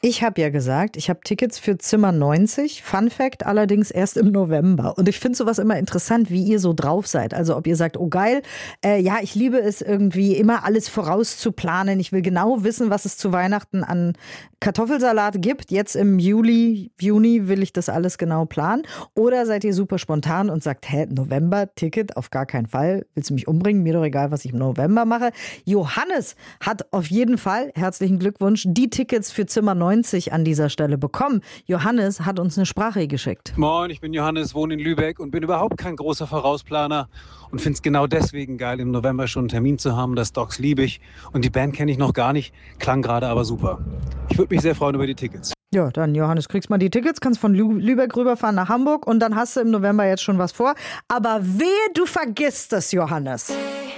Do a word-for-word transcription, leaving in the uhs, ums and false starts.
Ich habe ja gesagt, ich habe Tickets für Zimmer neunzig. Fun Fact, allerdings erst im November. Und ich finde sowas immer interessant, wie ihr so drauf seid. Also ob ihr sagt, oh geil, äh, ja, ich liebe es irgendwie immer alles vorauszuplanen. Ich will genau wissen, was es zu Weihnachten an Kartoffelsalat gibt. Jetzt im Juli, Juni will ich das alles genau planen. Oder seid ihr super spontan und sagt, hä, November, Ticket, auf gar keinen Fall. Willst du mich umbringen? Mir doch egal, was ich im November mache. Johannes hat auf jeden Fall, herzlichen Glückwunsch, die Tickets für Zimmer neunzig an dieser Stelle bekommen. Johannes hat uns eine Sprache geschickt. Moin, ich bin Johannes, wohne in Lübeck und bin überhaupt kein großer Vorausplaner und finde es genau deswegen geil, im November schon einen Termin zu haben. Das Docs liebe ich und die Band kenne ich noch gar nicht, klang gerade aber super. Ich würde mich sehr freuen über die Tickets. Ja, dann Johannes, kriegst mal die Tickets, kannst von Lü- Lübeck rüberfahren nach Hamburg und dann hast du im November jetzt schon was vor. Aber wehe, du vergisst es, Johannes.